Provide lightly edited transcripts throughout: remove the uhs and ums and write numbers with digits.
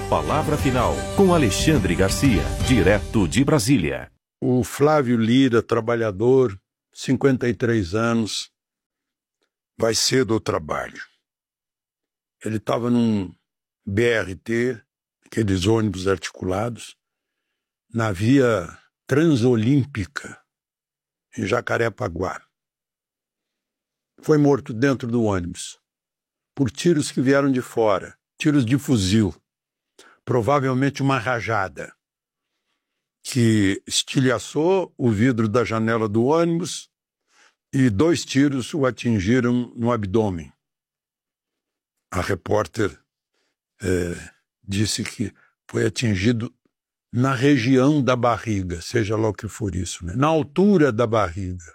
Palavra Final, com Alexandre Garcia, direto de Brasília. O Flávio Lira, trabalhador, 53 anos, vai cedo ao trabalho. Ele estava num BRT, aqueles ônibus articulados, na via Transolímpica, em Jacarepaguá. Foi morto dentro do ônibus, por tiros que vieram de fora, tiros de fuzil, provavelmente uma rajada, que estilhaçou o vidro da janela do ônibus e 2 tiros o atingiram no abdômen. A repórter disse que foi atingido na região da barriga, seja lá o que for isso, né? Na altura da barriga.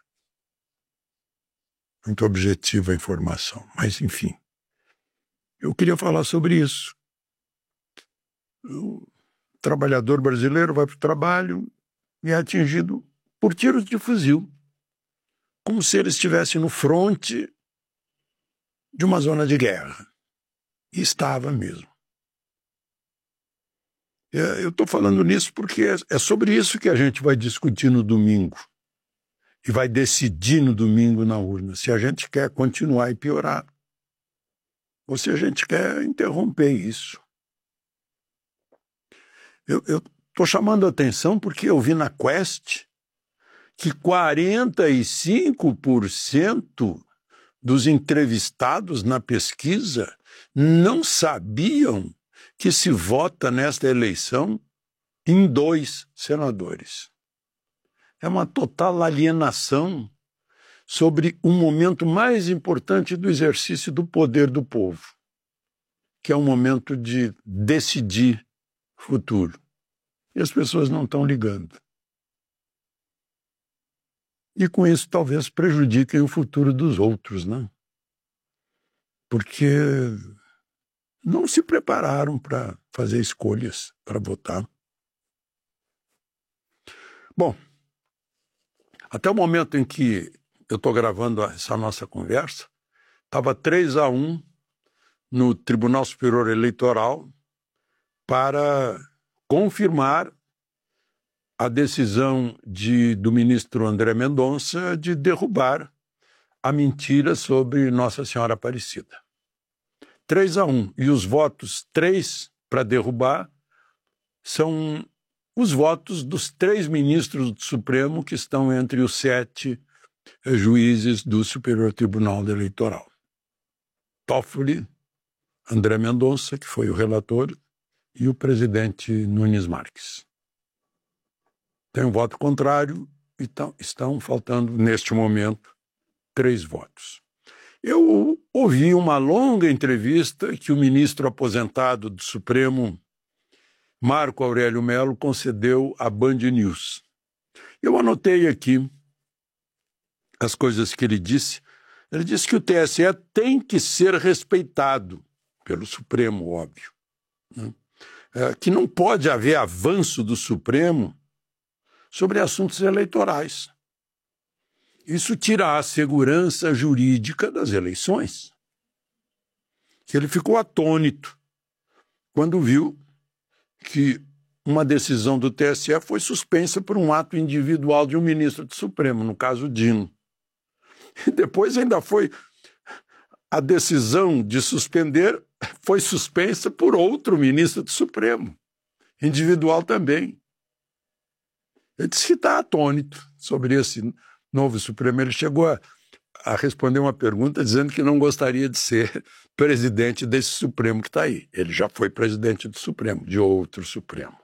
Muito objetiva a informação, mas enfim. Eu queria falar sobre isso. O trabalhador brasileiro vai para o trabalho e é atingido por tiros de fuzil, como se ele estivesse no fronte de uma zona de guerra. E estava mesmo. Eu estou falando nisso porque é sobre isso que a gente vai discutir no domingo e vai decidir no domingo na urna, se a gente quer continuar e piorar ou se a gente quer interromper isso. Eu estou chamando a atenção porque eu vi na Quest que 45% dos entrevistados na pesquisa não sabiam que se vota nesta eleição em 2 senadores. É uma total alienação sobre o momento mais importante do exercício do poder do povo, que é o momento de decidir futuro. E as pessoas não estão ligando. E com isso talvez prejudiquem o futuro dos outros, né? Porque não se prepararam para fazer escolhas, para votar. Bom, até o momento em que eu estou gravando essa nossa conversa, estava 3-1 no Tribunal Superior Eleitoral para confirmar a decisão do ministro André Mendonça de derrubar a mentira sobre Nossa Senhora Aparecida. 3-1. E os votos 3 para derrubar são os votos dos 3 ministros do Supremo que estão entre os 7 juízes do Superior Tribunal Eleitoral. Toffoli, André Mendonça, que foi o relator, e o presidente Nunes Marques. Tem um voto contrário, então estão faltando, neste momento, 3 votos. Eu ouvi uma longa entrevista que o ministro aposentado do Supremo, Marco Aurélio Mello, concedeu à Band News. Eu anotei aqui as coisas que ele disse. Ele disse que o TSE tem que ser respeitado pelo Supremo, óbvio, né? Que não pode haver avanço do Supremo sobre assuntos eleitorais. Isso tira a segurança jurídica das eleições. Que ele ficou atônito quando viu que uma decisão do TSE foi suspensa por um ato individual de um ministro do Supremo, no caso Dino. E depois ainda foi a decisão de suspender foi suspensa por outro ministro do Supremo, individual também. Ele disse que está atônito sobre esse novo Supremo. Ele chegou a responder uma pergunta dizendo que não gostaria de ser presidente desse Supremo que está aí. Ele já foi presidente do Supremo, de outro Supremo.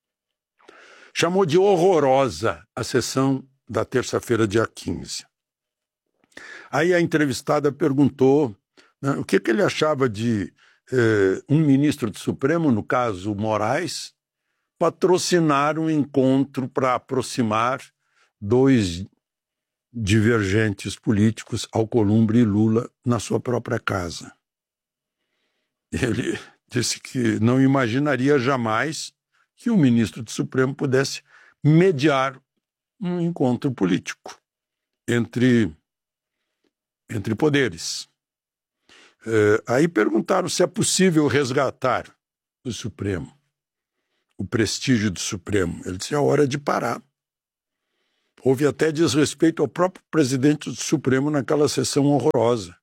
Chamou de horrorosa a sessão da terça-feira, dia 15. Aí a entrevistada perguntou, né, o que ele achava de um ministro do Supremo, no caso Moraes, patrocinar um encontro para aproximar 2 divergentes políticos, Alcolumbre e Lula, na sua própria casa. Ele disse que não imaginaria jamais que um ministro do Supremo pudesse mediar um encontro político entre poderes. Aí perguntaram se é possível resgatar o Supremo. o prestígio do Supremo. Ele disse, é hora de parar. Houve até desrespeito ao próprio presidente do Supremo naquela sessão horrorosa.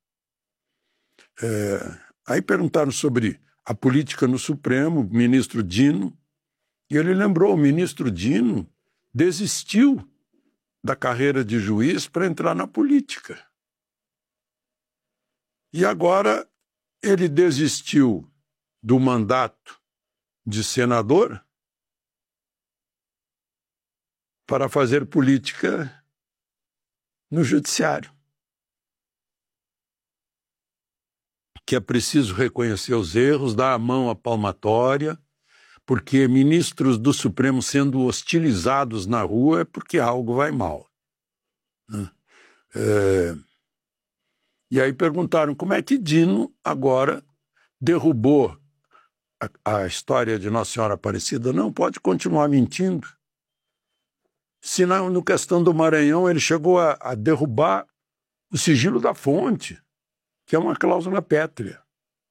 Aí perguntaram sobre a política no Supremo, o ministro Dino, e ele lembrou, o ministro Dino desistiu da carreira de juiz para entrar na política. E agora ele desistiu do mandato de senador para fazer política no judiciário. Que é preciso reconhecer os erros, dar a mão à palmatória, porque ministros do Supremo sendo hostilizados na rua é porque algo vai mal. E aí perguntaram como é que Dino agora derrubou a história de Nossa Senhora Aparecida. Não, pode continuar mentindo. Se no questão do Maranhão ele chegou a derrubar o sigilo da fonte, que é uma cláusula pétrea.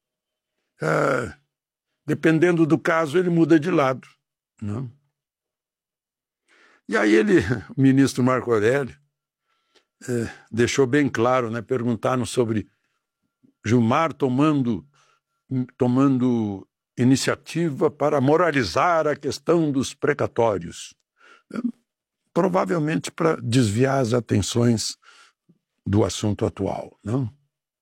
Dependendo do caso, ele muda de lado. Não? E aí o ministro Marco Aurélio deixou bem claro, né? Perguntaram sobre Gilmar tomando iniciativa para moralizar a questão dos precatórios. Provavelmente para desviar as atenções do assunto atual. Não?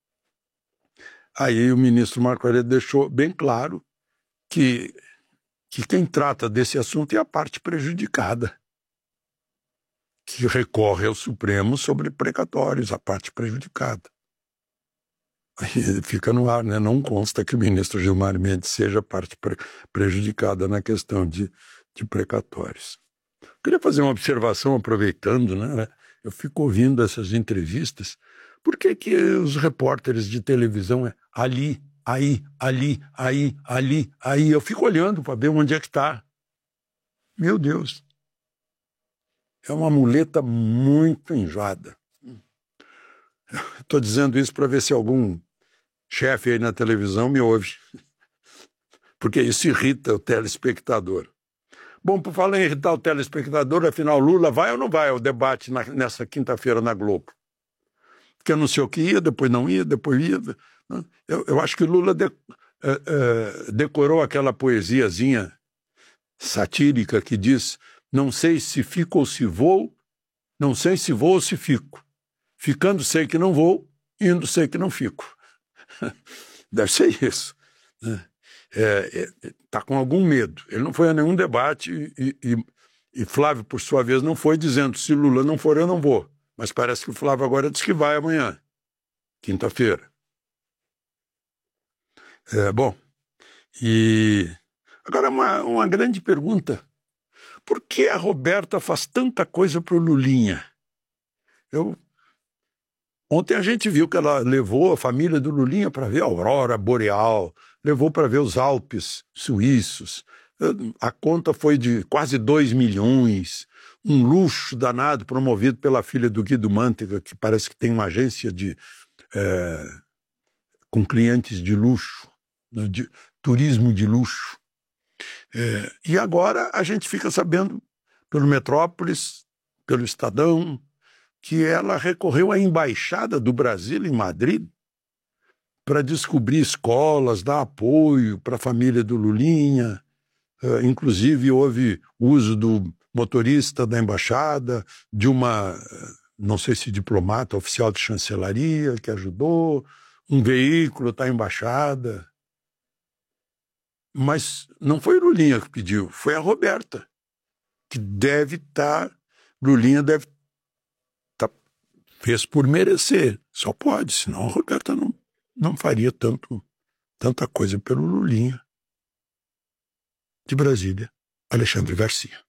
Aí o ministro Marco Aurélio deixou bem claro que quem trata desse assunto é a parte prejudicada, que recorre ao Supremo sobre precatórios, a parte prejudicada. Aí fica no ar, né? Não consta que o ministro Gilmar Mendes seja parte prejudicada na questão de precatórios. Queria fazer uma observação, aproveitando, né? Eu fico ouvindo essas entrevistas. Por que os repórteres de televisão ali, aí, ali, aí, ali, aí? Eu fico olhando para ver onde é que está. Meu Deus. É uma muleta muito enjoada. Estou dizendo isso para ver se algum chefe aí na televisão me ouve. Porque isso irrita o telespectador. Bom, por falar em irritar o telespectador, afinal, Lula vai ou não vai ao debate nessa quinta-feira na Globo? Porque anunciou que ia, depois não ia, depois ia. Eu acho que o Lula decorou aquela poesiazinha satírica que diz: não sei se fico ou se vou, não sei se vou ou se fico. Ficando sei que não vou, indo sei que não fico. Deve ser isso. Está com algum medo. Ele não foi a nenhum debate e Flávio, por sua vez, não foi dizendo: se Lula não for, eu não vou. Mas parece que o Flávio agora diz que vai amanhã, quinta-feira. Bom, e agora uma grande pergunta. Por que a Roberta faz tanta coisa para o Lulinha? Ontem a gente viu que ela levou a família do Lulinha para ver a aurora boreal, levou para ver os Alpes suíços. A conta foi de quase 2 milhões, um luxo danado promovido pela filha do Guido Mantega, que parece que tem uma agência com clientes de luxo, de turismo de luxo. E agora a gente fica sabendo, pelo Metrópolis, pelo Estadão, que ela recorreu à Embaixada do Brasil em Madrid para descobrir escolas, dar apoio para a família do Lulinha. Inclusive houve uso do motorista da embaixada, de uma, não sei se diplomata, oficial de chancelaria que ajudou, um veículo da embaixada. Mas não foi o Lulinha que pediu, foi a Roberta, que deve estar, Lulinha deve estar, fez por merecer, só pode, senão a Roberta não faria tanta coisa pelo Lulinha. De Brasília, Alexandre Garcia.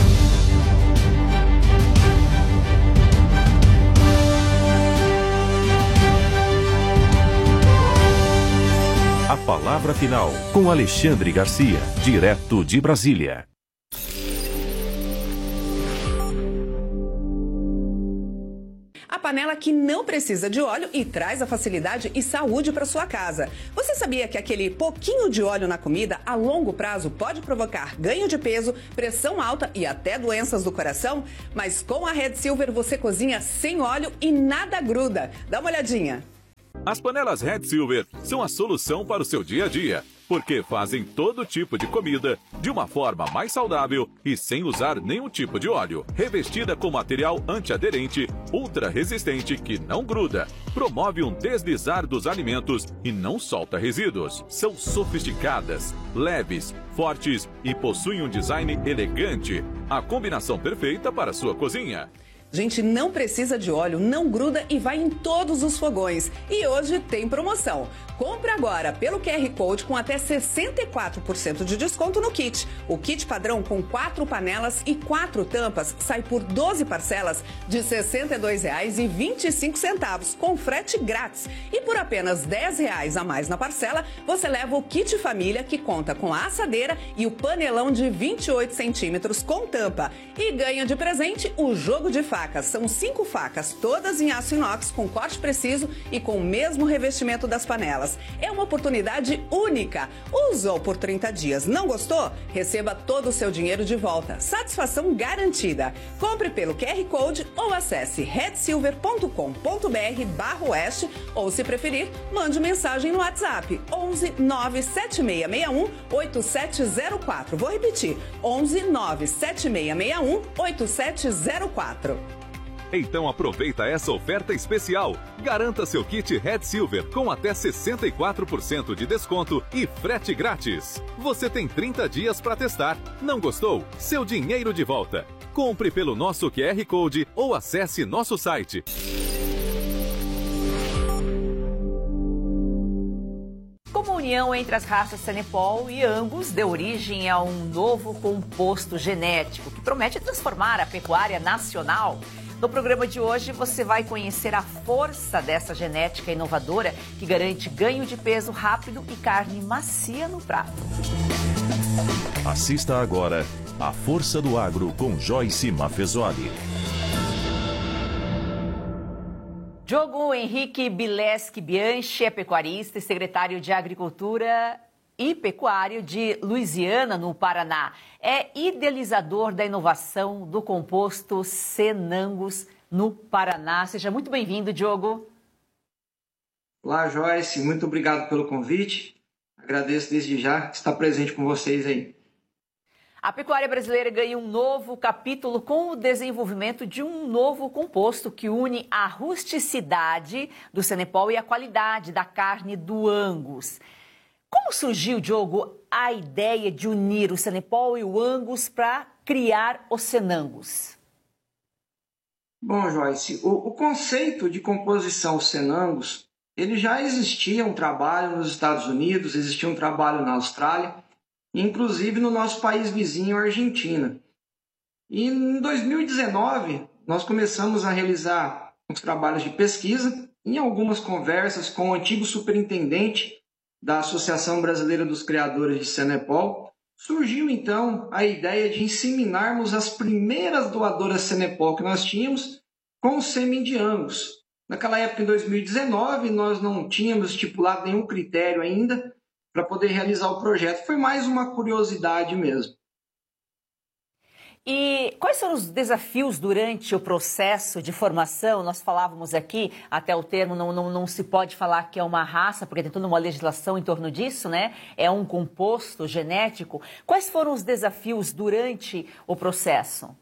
A palavra final com Alexandre Garcia, direto de Brasília. A panela que não precisa de óleo e traz a facilidade e saúde para sua casa. Você sabia que aquele pouquinho de óleo na comida, a longo prazo, pode provocar ganho de peso, pressão alta e até doenças do coração? Mas com a Red Silver você cozinha sem óleo e nada gruda. Dá uma olhadinha. As panelas Red Silver são a solução para o seu dia a dia, porque fazem todo tipo de comida de uma forma mais saudável e sem usar nenhum tipo de óleo. Revestida com material antiaderente, ultra resistente que não gruda, promove um deslizar dos alimentos e não solta resíduos. São sofisticadas, leves, fortes e possuem um design elegante. A combinação perfeita para a sua cozinha. Gente, não precisa de óleo, não gruda e vai em todos os fogões. E hoje tem promoção. Compre agora pelo QR Code com até 64% de desconto no kit. O kit padrão com 4 panelas e 4 tampas sai por 12 parcelas de R$ 62,25 com frete grátis. E por apenas R$ 10 a mais na parcela, você leva o kit família que conta com a assadeira e o panelão de 28 centímetros com tampa. E ganha de presente o jogo de facas. São 5 facas, todas em aço inox com corte preciso e com o mesmo revestimento das panelas. É uma oportunidade única. Usou por 30 dias, não gostou? Receba todo o seu dinheiro de volta. Satisfação garantida. Compre pelo QR Code ou acesse redsilver.com.br/oeste ou, se preferir, mande mensagem no WhatsApp 11 97661 8704. Vou repetir, 11 97661 8704. Então aproveita essa oferta especial. Garanta seu kit Red Silver com até 64% de desconto e frete grátis. Você tem 30 dias para testar. Não gostou? Seu dinheiro de volta. Compre pelo nosso QR Code ou acesse nosso site. Como a união entre as raças Senepol e Angus deu origem a um novo composto genético que promete transformar a pecuária nacional. No programa de hoje, você vai conhecer a força dessa genética inovadora que garante ganho de peso rápido e carne macia no prato. Assista agora A Força do Agro com Joyce Maffezoli. Diogo Henrique Bileski Bianchi é pecuarista e secretário de Agricultura e Pecuário de Louisiana, no Paraná. É idealizador da inovação do composto Senangus no Paraná. Seja muito bem-vindo, Diogo. Olá, Joyce. Muito obrigado pelo convite. Agradeço desde já estar presente com vocês aí. A pecuária brasileira ganha um novo capítulo com o desenvolvimento de um novo composto que une a rusticidade do Senepol e a qualidade da carne do Angus. Como surgiu, Diogo, a ideia de unir o Senepol e o Angus para criar o Senangus? Bom, Joyce, o conceito de composição Senangus, ele já existia um trabalho nos Estados Unidos, existia um trabalho na Austrália, inclusive no nosso país vizinho, Argentina. E em 2019, nós começamos a realizar uns trabalhos de pesquisa, em algumas conversas com o antigo superintendente da Associação Brasileira dos Criadores de Senepol, surgiu então a ideia de inseminarmos as primeiras doadoras Senepol que nós tínhamos com o sêmen de Angus. Naquela época, em 2019, nós não tínhamos estipulado nenhum critério ainda para poder realizar o projeto. Foi mais uma curiosidade mesmo. E quais foram os desafios durante o processo de formação? Nós falávamos aqui, até o termo não se pode falar que é uma raça, porque tem toda uma legislação em torno disso, né? É um composto genético. Quais foram os desafios durante o processo?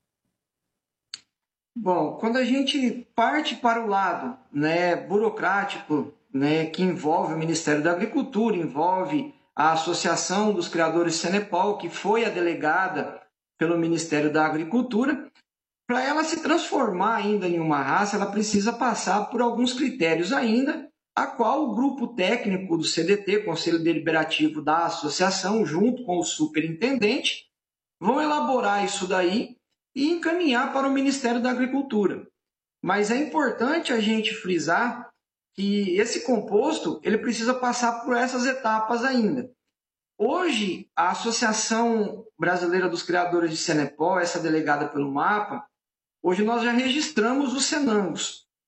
Bom, quando a gente parte para o lado, burocrático, que envolve o Ministério da Agricultura, envolve a Associação dos Criadores de Senepol, que foi a delegada pelo Ministério da Agricultura, para ela se transformar ainda em uma raça, ela precisa passar por alguns critérios ainda, a qual o grupo técnico do CDT, Conselho Deliberativo da Associação, junto com o superintendente, vão elaborar isso daí e encaminhar para o Ministério da Agricultura. Mas é importante a gente frisar que esse composto ele precisa passar por essas etapas ainda. Hoje, a Associação Brasileira dos Criadores de Senepol, essa delegada pelo MAPA, hoje nós já registramos os Senangus.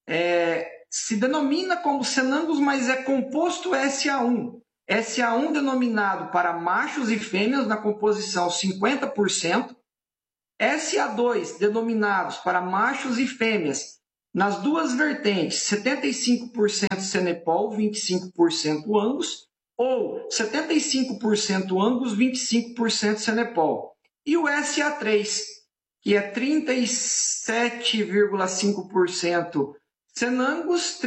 se denomina como Cenangus, mas é composto SA1. SA1 denominado para machos e fêmeas na composição 50%, SA2 denominados para machos e fêmeas nas duas vertentes 75% Cenepol, 25% Angus, ou 75% Angus, 25% Cenepol. E o SA3, que é 37,5% Cenangus,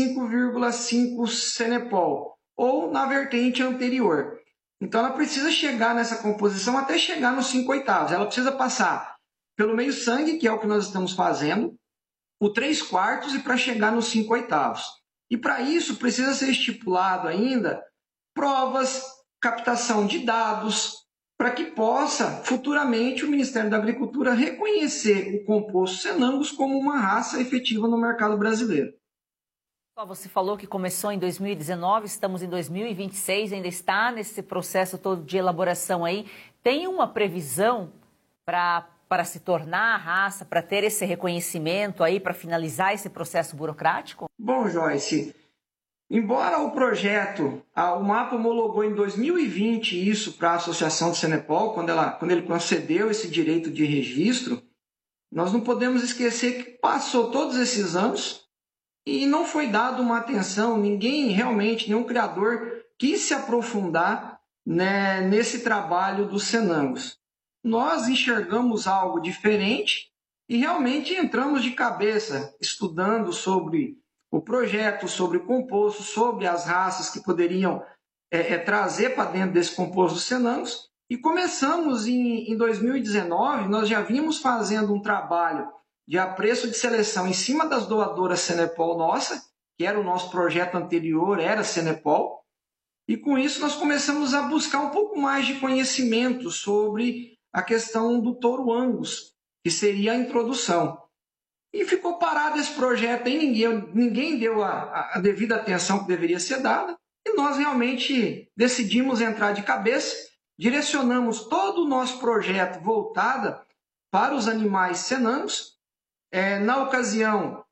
35,5% Cenepol, ou na vertente anterior. Então ela precisa chegar nessa composição até chegar nos 5/8. Ela precisa passar pelo meio sangue, que é o que nós estamos fazendo, o 3/4 e para chegar nos 5/8. E para isso precisa ser estipulado ainda provas, captação de dados, para que possa futuramente o Ministério da Agricultura reconhecer o composto Cenangus como uma raça efetiva no mercado brasileiro. Você falou que começou em 2019, estamos em 2026, ainda está nesse processo todo de elaboração aí. Tem uma previsão para se tornar a raça, para ter esse reconhecimento aí, para finalizar esse processo burocrático? Bom, Joyce, embora o projeto, o MAPA homologou em 2020 isso para a Associação de Cenepol, quando ele concedeu esse direito de registro, nós não podemos esquecer que passou todos esses anos e não foi dado uma atenção, nenhum criador quis se aprofundar, né, nesse trabalho dos Cenangus. Nós enxergamos algo diferente e realmente entramos de cabeça estudando sobre o projeto, sobre o composto, sobre as raças que poderiam trazer para dentro desse composto dos Cenangus. E começamos em 2019, nós já vínhamos fazendo um trabalho de apreço de seleção em cima das doadoras Cenepol nossa, que era o nosso projeto anterior, era Cenepol. E com isso nós começamos a buscar um pouco mais de conhecimento sobre a questão do touro Angus, que seria a introdução. E ficou parado esse projeto aí, ninguém deu a devida atenção que deveria ser dada, e nós realmente decidimos entrar de cabeça, direcionamos todo o nosso projeto voltado para os animais Cenangus. Na ocasião,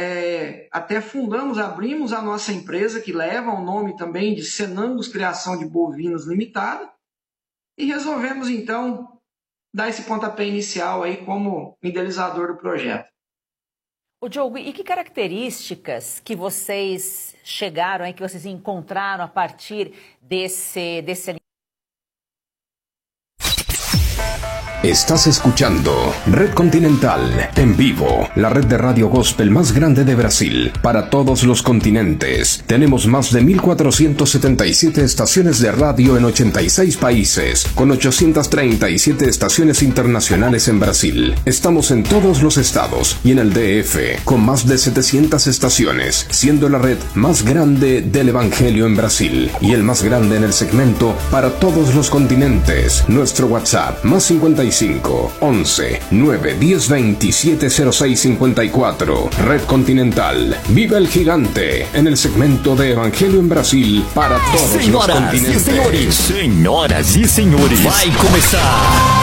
até abrimos a nossa empresa, que leva o nome também de Cenangus Criação de Bovinos Limitada, e resolvemos então dar esse pontapé inicial aí como idealizador do projeto. Ô Diogo, e que características que vocês chegaram aí, que vocês encontraram a partir desse Estás escuchando Red Continental en vivo, la red de radio gospel más grande de Brasil, para todos los continentes. Tenemos más de 1.477 estaciones de radio en 86 países, con 837 estaciones internacionales en Brasil. Estamos en todos los estados y en el DF, con más de 700 estaciones, siendo la red más grande del Evangelio en Brasil y el más grande en el segmento para todos los continentes. Nuestro WhatsApp, más 55 11 9 10 27 06 54. Red Continental. Viva el gigante en el segmento de Evangelio en Brasil para todos los continentes. Senhoras e senhores, vai começar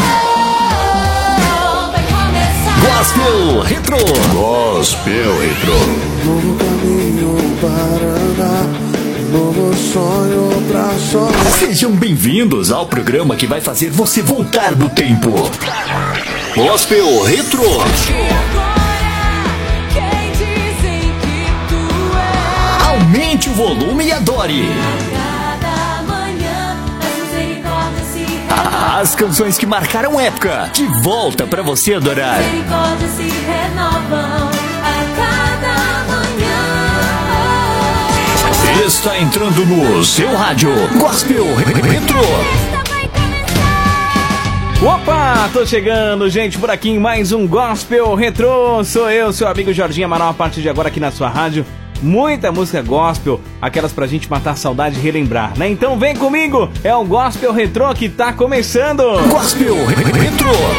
Gospel Retro. Gospel Retro. Novo caminho para andar, novo sonho pra sonhar. Sejam bem-vindos ao programa que vai fazer você voltar no tempo. Gospel Retro. Aumente o volume e adore. As canções que marcaram época, de volta pra você adorar. Misericórdias se renovam a cada manhã. Está entrando no seu rádio Gospel Retro. Opa, tô chegando, gente, por aqui em mais um Gospel Retro. Sou eu, seu amigo Jorginho Amaral, a partir de agora aqui na sua rádio. Muita música gospel, aquelas pra gente matar a saudade e relembrar, né? Então vem comigo, é o Gospel Retro que tá começando. Gospel Retro.